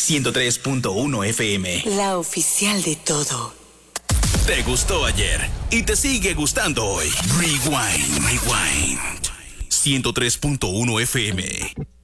103.1 FM. La oficial de todo. Te gustó ayer y te sigue gustando hoy. Rewind. 103.1 FM.